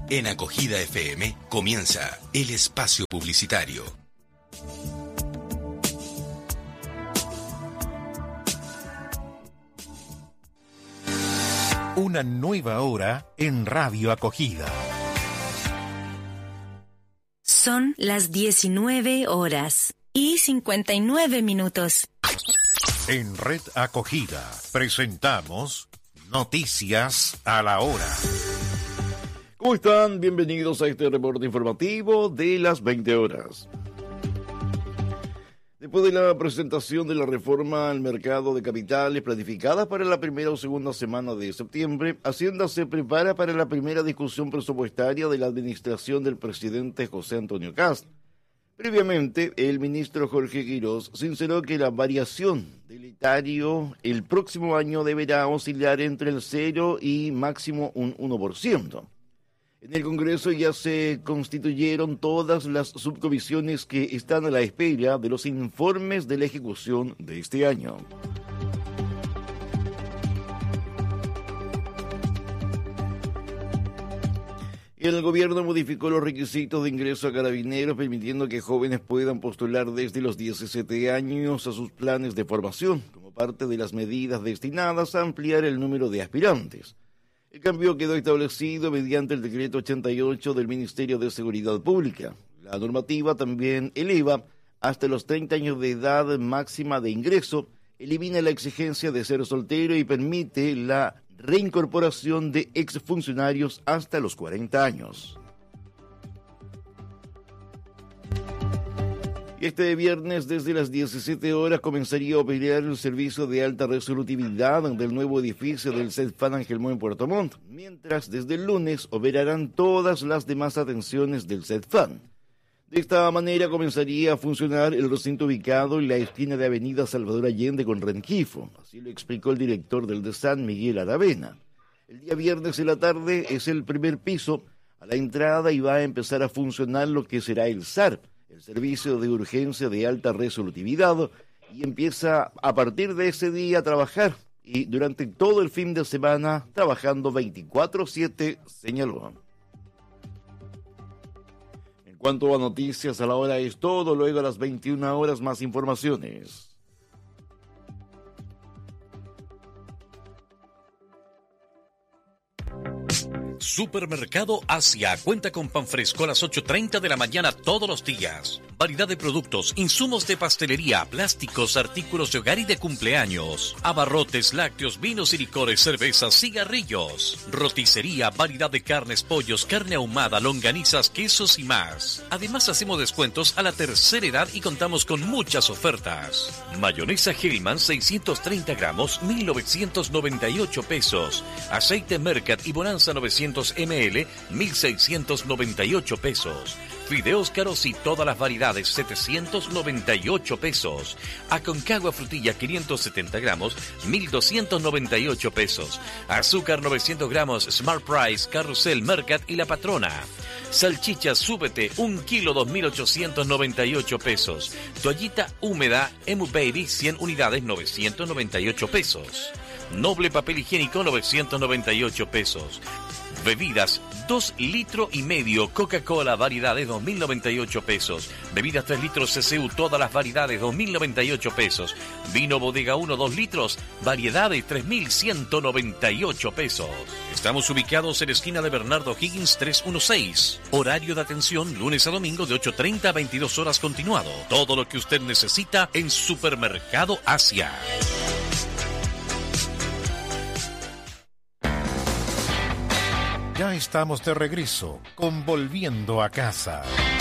En Acogida FM comienza el espacio publicitario. Una nueva hora en Radio Acogida. Son las 19:59. En Red Acogida presentamos Noticias a la Hora. ¿Cómo están? Bienvenidos a este reporte informativo de las 20 horas. Después de la presentación de la reforma al mercado de capitales planificada para la primera o segunda semana de septiembre, Hacienda se prepara para la primera discusión presupuestaria de la administración del presidente José Antonio Kast. Previamente, el ministro Jorge Quirós sinceró que la variación del etario el próximo año deberá oscilar entre el 0 y máximo un 1%. En el Congreso ya se constituyeron todas las subcomisiones que están a la espera de los informes de la ejecución de este año. El gobierno modificó los requisitos de ingreso a Carabineros, permitiendo que jóvenes puedan postular desde los 17 años a sus planes de formación, como parte de las medidas destinadas a ampliar el número de aspirantes. El cambio quedó establecido mediante el decreto 88 del Ministerio de Seguridad Pública. La normativa también eleva hasta los 30 años de edad máxima de ingreso, elimina la exigencia de ser soltero y permite la reincorporación de exfuncionarios hasta los 40 años. Y este viernes, desde las 17 horas, comenzaría a operar el servicio de alta resolutividad del nuevo edificio del CEDFAN Angelmó en Puerto Montt, mientras desde el lunes operarán todas las demás atenciones del CEDFAN. De esta manera comenzaría a funcionar el recinto ubicado en la esquina de Avenida Salvador Allende con Renquifo, así lo explicó el director del DESAN, Miguel Aravena. El día viernes en la tarde es el primer piso a la entrada y va a empezar a funcionar lo que será el SAR, el servicio de urgencia de alta resolutividad, y empieza a partir de ese día a trabajar y durante todo el fin de semana trabajando 24/7, señaló. En cuanto a noticias a la hora es todo, luego a las 21 horas más informaciones. Supermercado Asia cuenta con pan fresco a las 8:30 de la mañana todos los días. Variedad de productos, insumos de pastelería, plásticos, artículos de hogar y de cumpleaños. Abarrotes, lácteos, vinos y licores, cervezas, cigarrillos. Roticería, variedad de carnes, pollos, carne ahumada, longanizas, quesos y más. Además hacemos descuentos a la tercera edad y contamos con muchas ofertas. Mayonesa Hellman 630 gramos, 1.998 pesos. Aceite Mercat y Bonanza 900 ml, 1.698 pesos. Fideos caros y todas las variedades, 798 pesos. Aconcagua frutilla 570 gramos, 1.298 pesos. Azúcar 900 gramos, Smart Price, Carrusel, Mercat y La Patrona. Salchichas Súbete, 1 kilo, 2.898 pesos. Toallita húmeda, Emu Baby, 100 unidades, 998 pesos. Noble papel higiénico, 998 pesos. Bebidas, 2,5 litros, Coca-Cola, variedades, 2.098 pesos. Bebidas 3 litros CCU, todas las variedades, 2.098 pesos. Vino Bodega 1, 2 litros, variedades, 3.198 pesos. Estamos ubicados en la esquina de Bernardo Higgins 316. Horario de atención, lunes a domingo de 8:30 a 22 horas continuado. Todo lo que usted necesita en Supermercado Asia. Ya estamos de regreso con Volviendo a Casa.